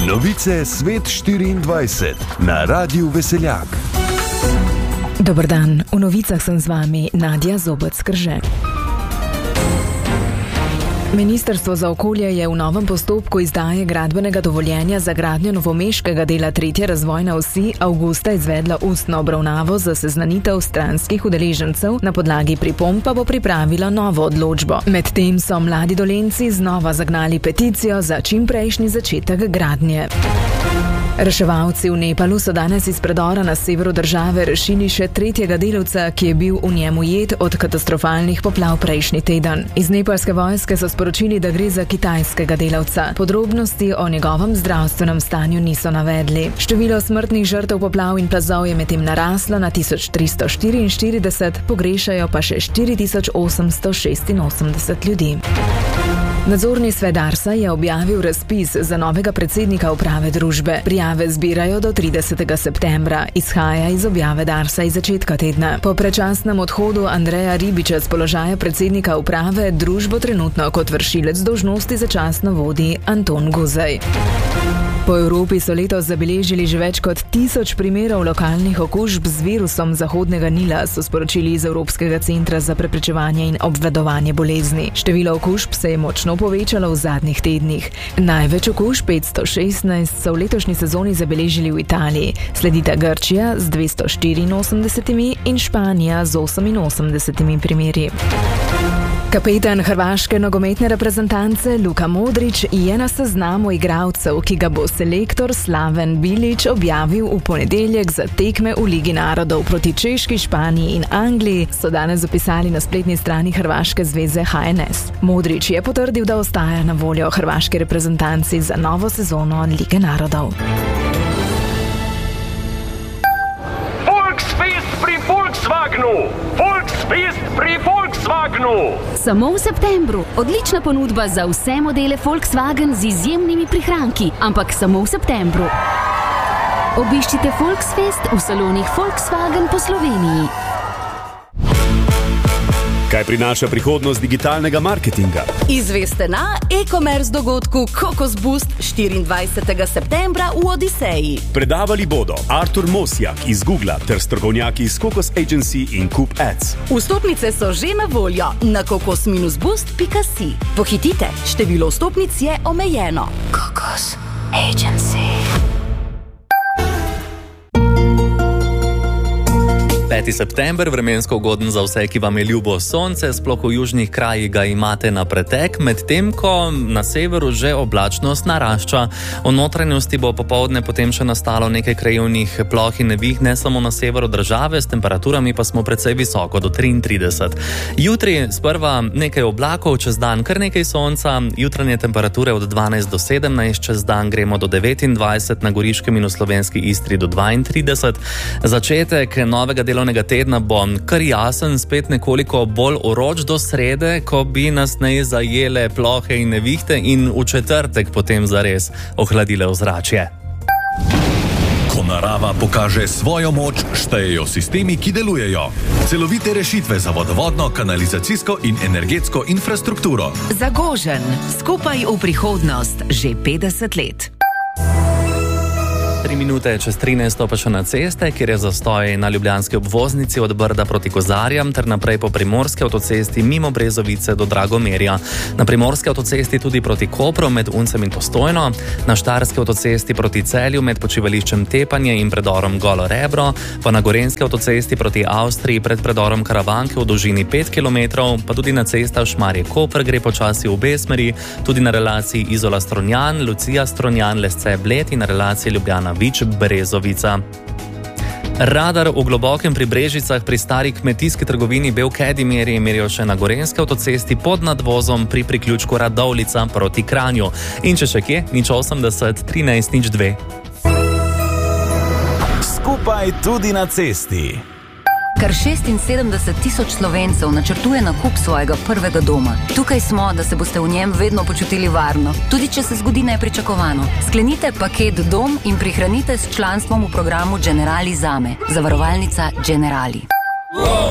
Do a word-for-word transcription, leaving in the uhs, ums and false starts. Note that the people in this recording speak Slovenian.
Novice Svet štiriindvajset na Radiu Veseljak. Dober dan, v novicah sem z vami Nadja Zobec-Krže. Ministrstvo za okolje je v novem postopku izdaje gradbenega dovoljenja za gradnjo novomeškega dela tretje razvojne osi avgusta izvedla ustno obravnavo za seznanitev stranskih udeležencev, na podlagi pripomb pa bo pripravila novo odločbo. Medtem so mladi Dolenjci znova zagnali peticijo za čimprejšnji začetek gradnje. Reševalci v Nepalu so danes iz predora na severu države rešili še tretjega delavca, ki je bil v njem ujet od katastrofalnih poplav prejšnji teden. Iz nepalske vojske so sporočili, da gre za kitajskega delavca. Podrobnosti o njegovem zdravstvenem stanju niso navedli. Število smrtnih žrtev poplav in plazov je medtem naraslo na tisoč tristo štiriinštirideset, pogrešajo pa še štiri tisoč osemsto šestinosemdeset ljudi. Nadzorni svet Darsa je objavil razpis za novega predsednika uprave družbe. Prijave zbirajo do tridesetega septembra, izhaja iz objave Darsa iz začetka tedna. Po predčasnem odhodu Andreja Ribiča z položaja predsednika uprave družbo trenutno kot vršilec dolžnosti začasno vodi Anton Guzej. Po Evropi so letos zabeležili že več kot tisoč primerov lokalnih okužb z virusom Zahodnega Nila, so sporočili iz Evropskega centra za preprečevanje in obvladovanje bolezni. Število okužb se je močno povečalo v zadnjih tednih. Največ okužb, petsto šestnajst, so v letošnji sezoni zabeležili v Italiji. Sledita Grčija z dvesto štiriinosemdesetimi in Španija z oseminosemdesetimi primeri. Kapetan hrvaške nogometne reprezentance Luka Modrić je na seznamu igralcev, ki ga bo selektor Slaven Bilić objavil v ponedeljek za tekme v Ligi narodov proti Češki, Španiji in Angliji, so danes zapisali na spletni strani Hrvaške zveze H N S. Modrić je potrdil, da ostaja na voljo hrvaški reprezentanci za novo sezono Lige narodov. Volksfest pri Volkswagenu! Volksfest pri Volkswagenu! Samo v septembru. Odlična ponudba za vse modele Volkswagen z izjemnimi prihranki, ampak samo v septembru. Obiščite Volksfest v salonih Volkswagen po Sloveniji. Kaj prinaša prihodnost digitalnega marketinga? Izveste na e-commerce dogodku Kokos Boost štiriindvajsetega septembra v Odiseji. Predavali bodo Artur Mosjak iz Googla ter strokovnjaki iz Kokos Agency in Coop Ads. Vstopnice so že na voljo na kokos boost pika si. Pohitite, število vstopnic je omejeno. Kokos Agency. peti september, vremensko ugoden za vse, ki vam je ljubo sonce, sploh v južnih krajih ga imate na pretek, medtem ko na severu že oblačnost narašča. V notranjosti bo popoldne potem še nastalo nekaj krajevnih ploh in nevih, ne samo na severu države, s temperaturami pa smo precej visoko, do triintrideset. Jutri sprva nekaj oblakov, čez dan kar nekaj sonca, jutranje temperature od dvanajst do sedemnajst, čez dan gremo do devetindvajset, na Goriškem in v slovenski Istri do dvaintrideset. Začetek novega delovnega tedna bo kar jasen, spet nekoliko bolj vroč do srede, ko bi nas ne zajele plohe in nevihte in v četrtek potem zares ohladile ozračje. Ko narava pokaže svojo moč, štejejo sistemi, ki delujejo. Celovite rešitve za vodovodno, kanalizacijsko in energetsko infrastrukturo. Zagožen, skupaj v prihodnost, že petdeset let. Tri minute čez trinajsto pa še na ceste, kjer je zastoj na ljubljanski obvoznici od Brda proti Kozarjam ter naprej po primorski avtocesti mimo Brezovice do Dragomerja. Na primorski avtocesti tudi proti Kopru med Uncem in Postojno, na štajerski avtocesti proti Celju med počivališčem Tepanje in predorom Golo Rebro, pa na gorenjski avtocesti proti Avstriji pred predorom Karavanke v dolžini pet kilometrov, pa tudi na cestah Šmarje-Koper gre počasi v obe smeri, tudi na relaciji Izola-Stronjan, Lucija-Stronjan, Lesce-Bled in na relaciji Ljubljana Vič Brezovica. Radar v globokem pri Brežicah pri stari kmetijski trgovini Belkedi meri merijo še na gorenjski avtocesti pod nadvozom pri priključku Radovljica proti Kranju. In če še kje, nič osemdeset, trinajst, nič dve. Skupaj tudi na cesti. Kar šestinsedemdeset tisoč Slovencev načrtuje nakup svojega prvega doma. Tukaj smo, da se boste v njem vedno počutili varno, tudi če se zgodi nepričakovano. Sklenite paket Dom in prihranite s članstvom v programu Generali Zame. Zavarovalnica Generali.